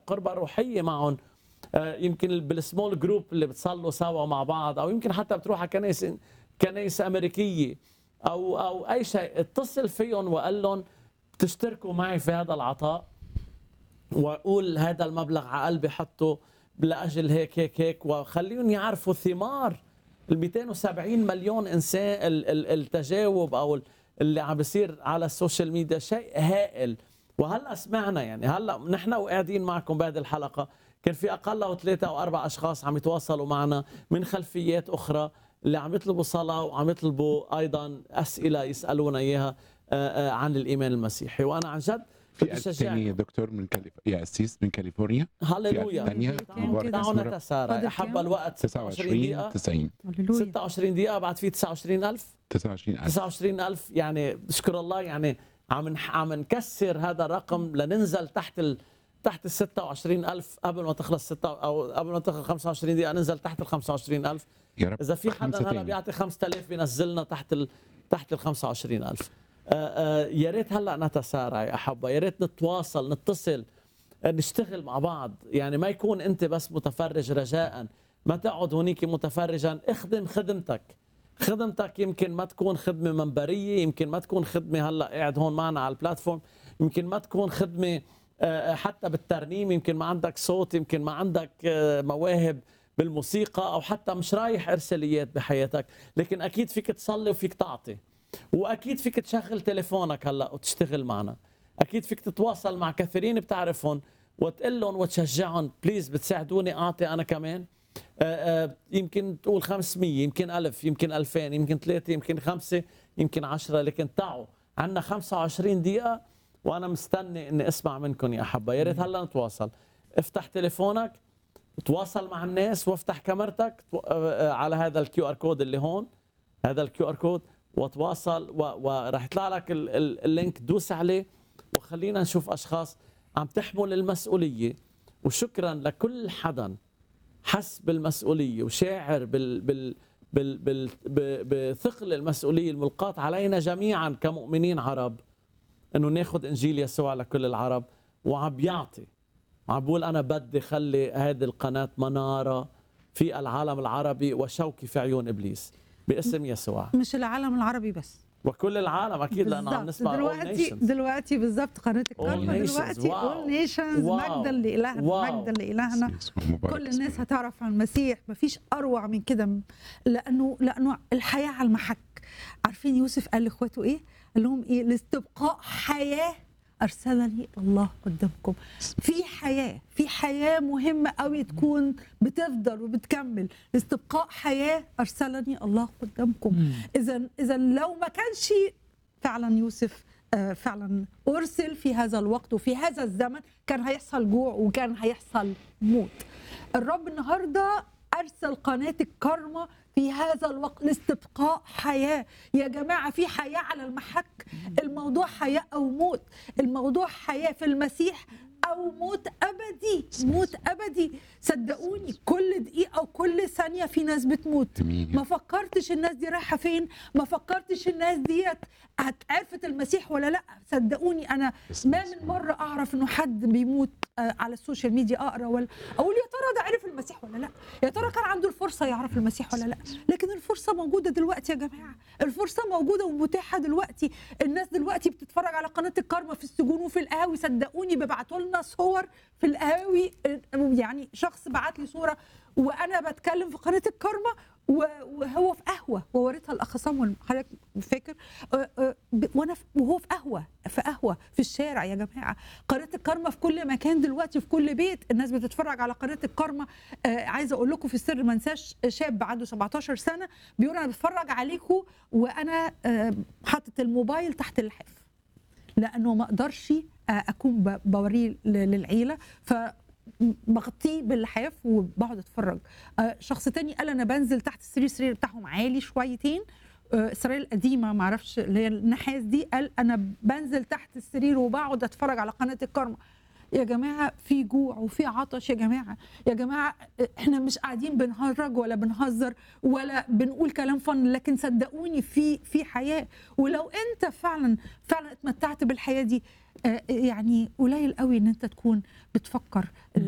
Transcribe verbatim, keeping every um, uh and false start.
قربة روحية معهم، يمكن بالسمول جروب اللي بتصلوا سوا مع بعض، او يمكن حتى بتروح على كنائس كنائس امريكيه او او اي شيء. اتصل فيهم وقال لهم تشتركوا معي في هذا العطاء، واقول هذا المبلغ على قلبي حطه لاجل هيك هيك هيك، وخليهم يعرفوا ثمار ال مئتين وسبعين مليون انسان. التجاوب او اللي عم بيصير على السوشيال ميديا شيء هائل. وهلا سمعنا يعني هلا نحن وقاعدين معكم بهذه الحلقه كان في اقل او ثلاثه او اربع اشخاص عم يتواصلوا معنا من خلفيات اخرى اللي عم يطلبوا صلاه وعم يطلبوا ايضا اسئله يسالونا اياها عن الايمان المسيحي. وانا عن جد في ثاني دكتور من كاليف... يا أسيس من كاليفورنيا. هاليلويا. تعالوا نتسارع. حب الوقت تسعة وعشرين تسعين ستة وعشرين دقيقة بعد في تسعة وعشرين ألف تسعة وعشرين ألف تسعة وعشرين ألف. يعني بشكر الله يعني عم عم نكسر هذا الرقم لننزل تحت ال تحت ال ستة وعشرين ألف قبل ما تخلص ستة او قبل ما تخلص خمسة وعشرين دقيقة ننزل تحت ال خمسة وعشرين ألف. يا رب. إذا في حدا هلا بيعطي خمسة آلاف بينزلنا تحت ال تحت ال خمسة وعشرين ألف. آآ آآ يا ريت هلا نتسارع يا احبه، يا ريت نتواصل نتصل نشتغل مع بعض. يعني ما يكون انت بس متفرج، رجاء ما تقعد هونيك متفرجا. اخدم خدمتك. خدمتك يمكن ما تكون خدمه منبريه، يمكن ما تكون خدمه هلا قاعد هون معنا على البلاتفورم، يمكن ما تكون خدمه حتى بالترنيم، يمكن ما عندك صوت، يمكن ما عندك مواهب بالموسيقى، او حتى مش رايح ارساليات بحياتك، لكن اكيد فيك تصلي وفيك تعطي، واكيد فيك تشغل تليفونك هلا وتشتغل معنا. اكيد فيك تتواصل مع كثيرين بتعرفهم وتقول لهم وتشجعهم بليز بتساعدوني اعطي انا كمان. آآ آآ يمكن تقول خمسمية، يمكن ألف، يمكن ألفين، يمكن ثلاثة، يمكن خمسة، يمكن عشرة، لكن تعوا عندنا خمسة وعشرين دقيقة وانا مستني اني اسمع منكم يا احبه. يا ريت هلا نتواصل. افتح تليفونك، تواصل مع الناس، وافتح كاميرتك على هذا الكيو ار كود اللي هون، هذا الكيو ار كود، وتواصل وراح يطلع لك اللينك، دوس عليه وخلينا نشوف اشخاص عم تحمل المسؤوليه. وشكرا لكل حدا حس بالمسؤوليه وشاعر بال بال بال بال بثقل المسؤوليه الملقاة علينا جميعا كمؤمنين عرب، انه ناخذ انجيل يسوع لكل العرب. وعم بيعطي، عم بقول انا بدي خلي هذه القناه مناره في العالم العربي وشوكي في عيون ابليس باسم يسوع. مش العالم العربي بس، وكل العالم اكيد، لانه عم نسمع دلوقتي دلوقتي بالضبط قناه الكرمة دلوقتي اول نيشنز. مجدا لالهنا، مجدا لالهنا. كل الناس هتعرف عن المسيح. مفيش اروع من كده، لانه لانه الحياه على المحك. عارفين يوسف قال لاخواته ايه؟ قال لهم ايه؟ لاستبقاء حياه أرسلني الله قدامكم. في حياة، في حياة مهمة قوي تكون بتفضل وبتكمل. استبقاء حياة أرسلني الله قدامكم. إذا إذا لو ما كانش فعلا يوسف فعلا أرسل في هذا الوقت وفي هذا الزمن، كان هيحصل جوع وكان هيحصل موت. الرب النهارده أرسل قناة الكرمة في هذا الوقت لاستبقاء حياة. يا جماعة في حياة على المحك. الموضوع حياة أو موت، الموضوع حياة في المسيح أو موت أبدي، موت أبدي. صدقوني كل دقيقة وكل ثانية في ناس بتموت. ما فكرتش الناس دي رايحة فين، ما فكرتش الناس ديت عرفت المسيح ولا لا. صدقوني أنا ما من مرة أعرف إنه حد بيموت على السوشيال ميديا أقرأ ولا أقول يا ترى ده عرف المسيح ولا لا، يا ترى كان عنده الفرصة يعرف المسيح ولا لا. لكن الفرصة موجودة دلوقتي يا جماعة، الفرصة موجودة ومتاحة دلوقتي. الناس دلوقتي بتتفرج على قناة الكرمة في السجون وفي القهاوي. صدقوني بيبعتوا لنا صور في القهاوي. يعني شخص بعت لي صورة وانا بتكلم في قناه الكرمة وهو في قهوه، ووريتها الاخ صامويل حضرتك فاكر، وانا وهو في قهوه في قهوه في الشارع. يا جماعه قناه الكرمة في كل مكان دلوقتي، في كل بيت الناس بتتفرج على قناه الكرمة. عايزه اقول لكم في السر، ما انساش شاب عنده سبعتاشر سنه بيقول انا بتفرج عليكم وانا حاطط الموبايل تحت اللحاف، لانه ما اقدرش اكون بوريه للعيله، ف بغطيه باللحاف وبقعد اتفرج. شخص تاني قال انا بنزل تحت السرير، السرير بتاعهم عالي شويتين، السراير القديمه ما اعرفش اللي هي النحاس دي، قال انا بنزل تحت السرير وبقعد اتفرج على قناه الكرمة. يا جماعه في جوع وفي عطش. يا جماعه يا جماعه احنا مش قاعدين بنهرج ولا بنهزر ولا بنقول كلام فن، لكن صدقوني في في حياه. ولو انت فعلا فعلا اتمتعت بالحياه دي، يعني قليل قوي ان انت تكون بتفكر